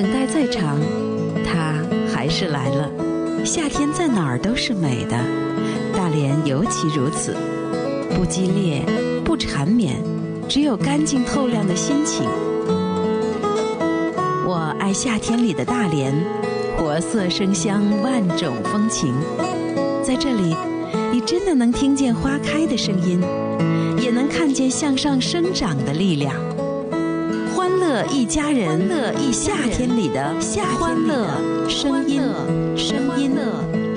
等待再长，它还是来了。夏天在哪儿都是美的，大连尤其如此，不激烈，不缠绵，只有干净透亮的心情。我爱夏天里的大连，活色生香，万种风情。在这里，你真的能听见花开的声音，也能看见向上生长的力量。欢乐一家人，夏天里的欢乐声音。